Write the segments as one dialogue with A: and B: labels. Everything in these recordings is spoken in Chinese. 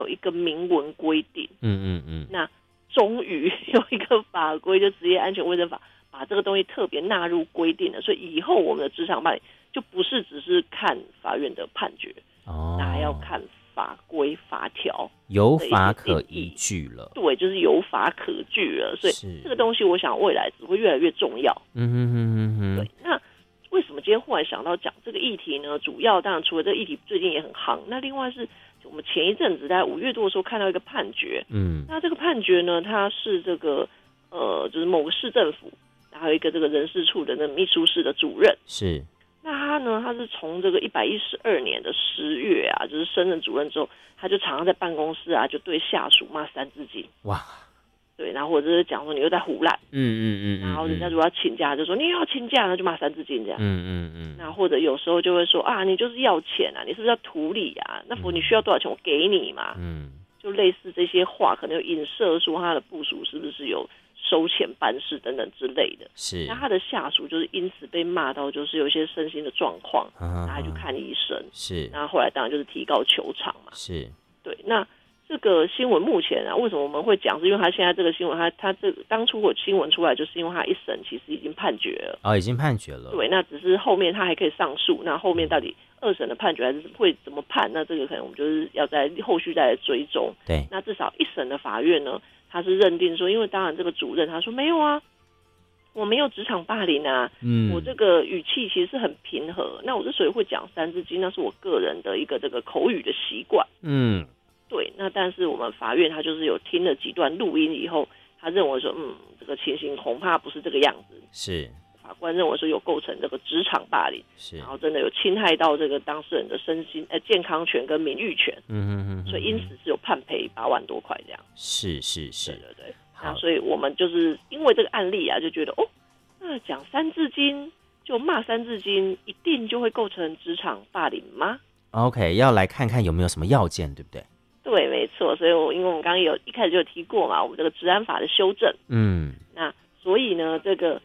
A: 有一个明文规定，那终于有一个法规，就职业安全卫生法，把这个东西特别纳入规定了，所以以后我们的职场霸凌就不是只是看法院的判决，那还要看法规法条，
B: 有法可依据了。
A: 对，就是有法可据了，所以这个东西我想未来只会越来越重要。对，那为什么今天忽然想到讲这个议题呢？主要当然除了这个议题最近也很夯，那另外是我们前一阵子在5月多的时候看到一个判决，那这个判决呢，它是这个就是某个市政府，还有一个这个人事处的那秘书室的主任，
B: 是。
A: 那他是从这个112年的10月啊，就是升任主任之后，他就常常在办公室啊，就对下属骂三字经。
B: 哇，
A: 对，然后或者是讲说你又在胡乱，然后人家如果要请假，就说你又要请假，那就骂三字经这样，那或者有时候就会说啊，你就是要钱啊，你是不是要图利啊？那你需要多少钱，我给你嘛，就类似这些话，可能有影射说他的部属是不是有收钱办事等等之类的，
B: 是。
A: 那他的下属就是因此被骂到，就是有一些身心的状况，然后去看医生，
B: 是。
A: 那后来当然就是提告求偿嘛，
B: 是。
A: 对。那这个新闻目前啊，为什么我们会讲？是因为他现在这个新闻，他这个当初新闻出来，就是因为他一审其实已经判决了，
B: 已经判决了。
A: 对，那只是后面他还可以上诉，那后面到底2审的判决还是会怎么判？那这个可能我们就是要在后续再来追踪。
B: 对，
A: 那至少1审的法院呢，他是认定说，因为当然这个主任他说没有啊，我没有职场霸凌啊，我这个语气其实是很平和。那我之所以会讲三字经，那是我个人的一个这个口语的习惯。对。那但是我们法院他就是有听了几段录音以后，他认为说，这个情形恐怕不是这个样子。
B: 是。
A: 法官认为说有构成这个职场霸凌，
B: 是，
A: 然后真的有侵害到这个当事人的身心健康权跟名誉权，所以因此是有判赔8万多块这样。
B: 是。
A: 对。那所以我们就是因为这个案例啊，就觉得那讲三字经就骂三字经，一定就会构成职场霸凌吗
B: ？OK， 要来看看有没有什么要件，对不对？
A: 对，没错。所以因为我们刚刚一开始就有提过嘛，我们这个治安法的修正，那所以呢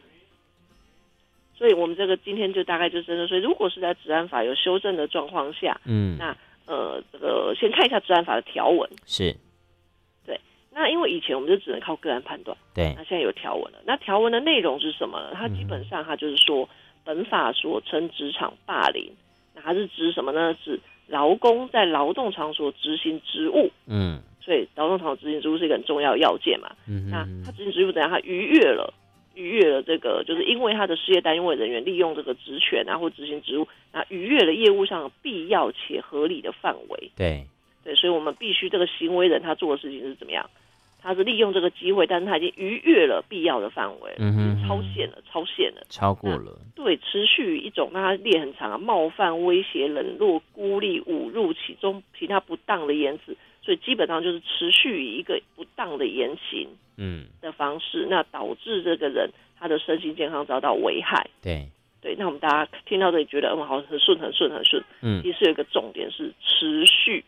A: 所以我们这个今天就大概就真的，所以如果是在治安法有修正的状况下，那这个先看一下治安法的条文。
B: 是。
A: 对。那因为以前我们就只能靠个案判断，
B: 对。
A: 那现在有条文了，那条文的内容是什么呢？它基本上它就是说，本法所称职场霸凌，那它是指什么呢？指劳工在劳动场所执行职务，所以劳动场所执行职务是一个很重要的要件嘛。那他执行职务怎样？他逾越了这个，就是因为他的事业单位人员利用这个职权啊或执行职务，那逾越了业务上必要且合理的范围。
B: 对，
A: 所以我们必须这个行为人他做的事情是怎么样？他是利用这个机会，但是他已经逾越了必要的范围，超限了，
B: 超过了。
A: 对，持续一种，那他列很长啊，冒犯、威胁、冷落、孤立、侮辱其他不当的言辞，所以基本上就是持续以一个不当的言行的方式，那导致这个人他的身心健康遭到危害。
B: 对，
A: 那我们大家听到这里觉得好很顺，其实有一个重点是持续。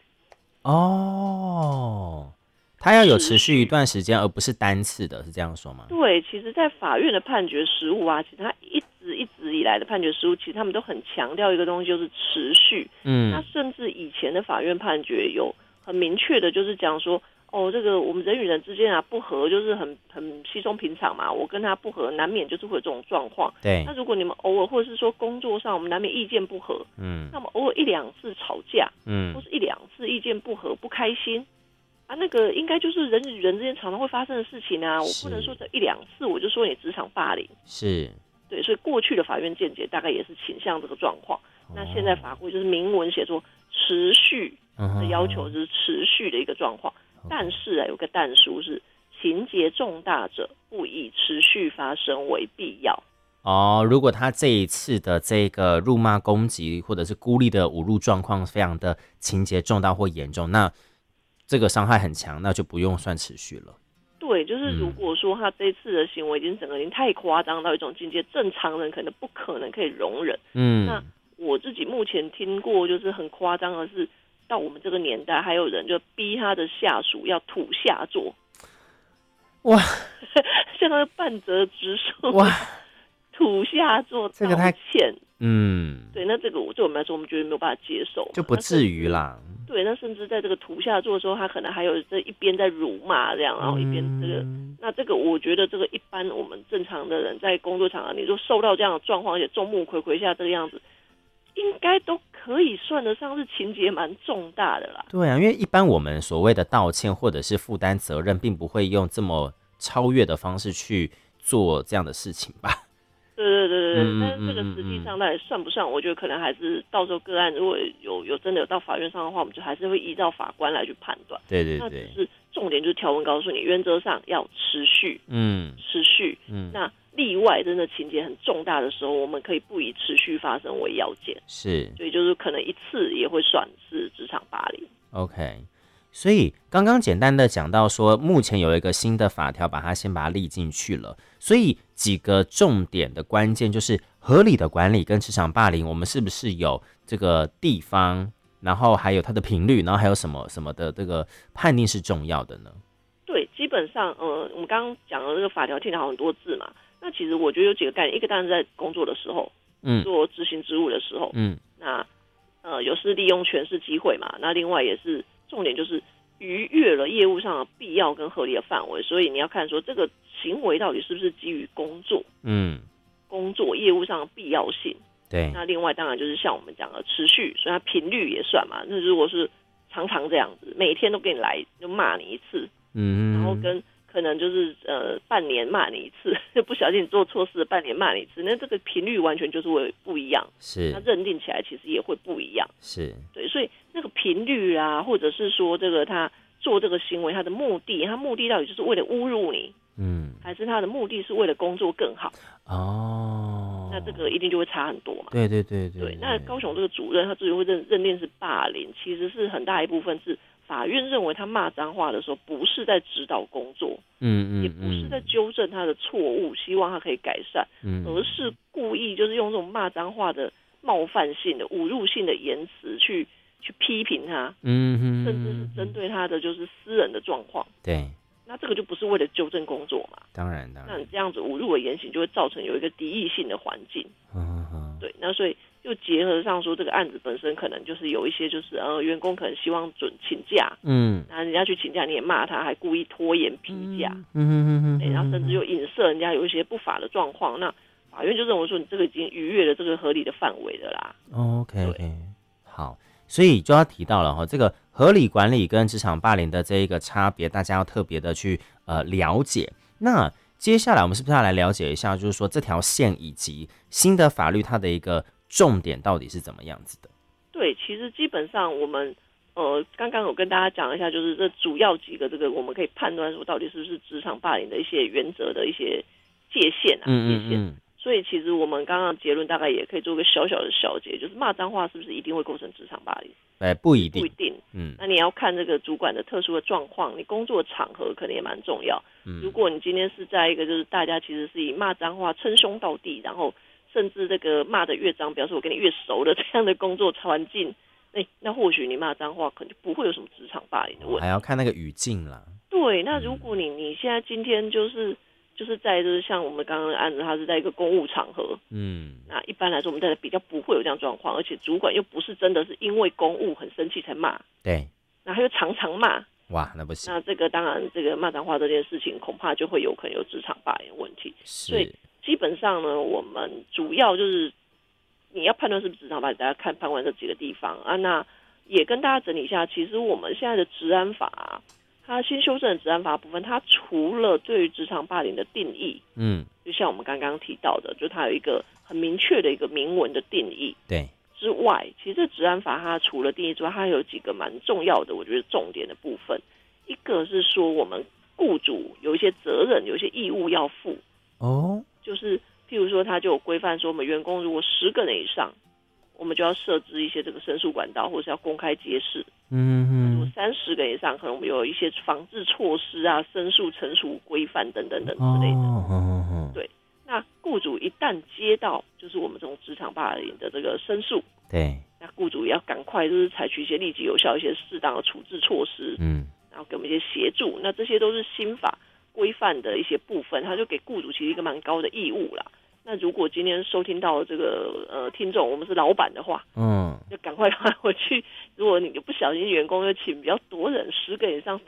B: 他要有持续一段时间，而不是单次的，是这样说吗？
A: 对，其实在法院的判决实务啊，其实他一直以来的判决实务，其实他们都很强调一个东西，就是持续。那甚至以前的法院判决有很明确的，就是讲说，这个我们人与人之间啊不合，就是很稀松平常嘛，我跟他不合，难免就是会有这种状况。
B: 对。
A: 那如果你们偶尔或者是说工作上我们难免意见不合，那么偶尔1-2次吵架，或是1-2次意见不合不开心。那个应该就是人与人之间常常会发生的事情啊，我不能说这1-2次我就说你职场霸凌。
B: 是。
A: 对，所以过去的法院见解大概也是倾向这个状况。那现在法规就是明文写作持续的要求，就是持续的一个状况。但是有个但书是情节重大者不以持续发生为必要。
B: 如果他这一次的这个辱骂、攻击或者是孤立的侮辱状况非常的情节重大或严重，那这个伤害很强，那就不用算持续了。
A: 对，就是如果说他这次的行为已经整个已经太夸张到一种境界，正常人可能不可能可以容忍。那我自己目前听过就是很夸张的是，到我们这个年代还有人就逼他的下属要土下座。
B: 哇，
A: 像那半折直树。
B: 哇，
A: 土下座道歉。 对，那这个对我们来说，我们觉得没有办法接受，
B: 就不至于啦。
A: 对，那甚至在这个图下做的时候，他可能还有这一边在辱骂这样，然后一边这个，那这个我觉得这个一般我们正常的人在工作场合，你说受到这样的状况，而且众目睽睽下这个样子，应该都可以算得上是情节蛮重大的啦。
B: 对啊，因为一般我们所谓的道歉或者是负担责任，并不会用这么超越的方式去做这样的事情吧。
A: 对，但是这个实际上到底算不算？我觉得可能还是到时候个案如果有真的有到法院上的话，我们就还是会依照法官来去判断。
B: 对，
A: 那只是重点就是条文告诉你，原则上要持续，持续。那例外真的情节很重大的时候，我们可以不以持续发生为要件。
B: 是，
A: 所以就是可能一次也会算是职场霸凌。
B: OK。所以刚刚简单的讲到说，目前有一个新的法条，把它列进去了。所以几个重点的关键就是合理的管理跟职场霸凌，我们是不是有这个地方，然后还有它的频率，然后还有什么什么的这个判定是重要的呢？
A: 对，基本上我们刚刚讲的这个法条听了很多字嘛，那其实我觉得有几个概念，一个当然在工作的时候，做执行职务的时候，那有是利用权势机会嘛，那另外也是重点就是逾越了业务上的必要跟合理的范围，所以你要看说这个行为到底是不是基于工作，工作业务上的必要性。
B: 对，
A: 那另外当然就是像我们讲的持续，所以它频率也算嘛。那如果是常常这样子，每天都给你来就骂你一次，然后跟可能就是半年骂你一次，就不小心你做错事半年骂你一次，那这个频率完全就是会不一样，
B: 是，
A: 那认定起来其实也会不一样，
B: 是，
A: 对，所以那个频率啊，或者是说这个他做这个行为，他的目的，他目的到底就是为了侮辱你，还是他的目的是为了工作更好？那这个一定就会差很多嘛。
B: 对，
A: 那高雄这个主任他最后会认定是霸凌，其实是很大一部分是法院认为他骂脏话的时候不是在指导工作，也不是在纠正他的错误，希望他可以改善，而是故意就是用这种骂脏话的冒犯性的、侮辱性的言辞去批评他，甚至是针对他的就是私人的状况。
B: 对，
A: 那这个就不是为了纠正工作嘛？
B: 当然。
A: 那你这样子侮辱的言行就会造成有一个敌意性的环境。对，那所以又结合上说这个案子本身可能就是有一些就是员工可能希望准请假，那人家去请假你也骂他，还故意拖延批假，然后甚至又影射人家有一些不法的状况，那法院就认为说你这个已经逾越了这个合理的范围的啦。
B: OK， 好，所以就要提到了这个合理管理跟职场霸凌的这一个差别，大家要特别的去了解。那接下来我们是不是要来了解一下，就是说这条线以及新的法律它的一个重点到底是怎么样子的？
A: 对，其实基本上我们刚刚有跟大家讲一下，就是这主要几个这个我们可以判断说到底是不是职场霸凌的一些原则的一些界限啊，界限。所以其实我们刚刚结论大概也可以做个小小的小结，就是骂脏话是不是一定会构成职场霸凌？
B: 不一定，
A: 不一定。那你要看这个主管的特殊的状况，你工作场合可能也蛮重要。如果你今天是在一个就是大家其实是以骂脏话称兄道弟，然后甚至这个骂的越脏，表示我跟你越熟的这样的工作环境，那或许你骂脏话可能就不会有什么职场霸凌的问题。
B: 还要看那个语境啦。
A: 对，那如果你现在今天就是在就是像我们刚刚的案子，它是在一个公务场合，那一般来说我们在比较不会有这样状况，而且主管又不是真的是因为公务很生气才骂，
B: 对，
A: 然后又常常骂，
B: 哇，那不行。
A: 那这个当然这个骂脏话这件事情恐怕就会有可能有职场霸凌问题。所以基本上呢，我们主要就是你要判断是不是职场霸凌，大家看判官这几个地方啊。那也跟大家整理一下，其实我们现在的职安法它新修正的职安法部分，它除了对于职场霸凌的定义，就像我们刚刚提到的，就它有一个很明确的一个明文的定义，
B: 对
A: 之外，其实这职安法它除了定义之外，它有几个蛮重要的，我觉得重点的部分，一个是说我们雇主有一些责任，有一些义务要负，就是譬如说，他就有规范说，我们员工如果10个人以上，我们就要设置一些这个申诉管道，或是要公开揭示。如果30个以上，可能我们有一些防治措施啊、申诉陈述规范等等等之类的。对，那雇主一旦接到就是我们这种职场霸凌的这个申诉，
B: 对，
A: 那雇主也要赶快就是采取一些立即有效、一些适当的处置措施，然后给我们一些协助。那这些都是新法规范的一些部分，他就给雇主其实一个蛮高的义务啦。 那如果今天收听到这个听众，我们是老板的话，就赶快回去。如果你不小心员工又请比较多人，10个以上